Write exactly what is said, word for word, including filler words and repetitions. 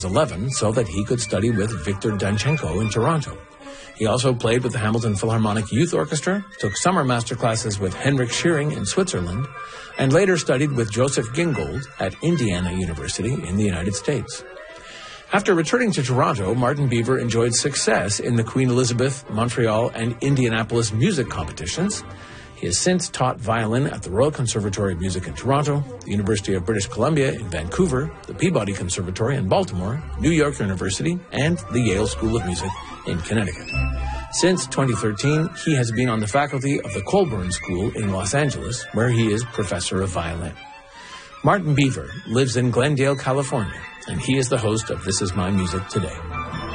eleven so that he could study with Viktor Danchenko in Toronto. He also played with the Hamilton Philharmonic Youth Orchestra, took summer master classes with Henrik Schering in Switzerland, and later studied with Joseph Gingold at Indiana University in the United States. After returning to Toronto, Martin Beaver enjoyed success in the Queen Elizabeth, Montreal, and Indianapolis music competitions. He has since taught violin at the Royal Conservatory of Music in Toronto, the University of British Columbia in Vancouver, the Peabody Conservatory in Baltimore, New York University, and the Yale School of Music in Connecticut. Since twenty thirteen, he has been on the faculty of the Colburn School in Los Angeles, where he is professor of violin. Martin Beaver lives in Glendale, California, and he is the host of This Is My Music Today.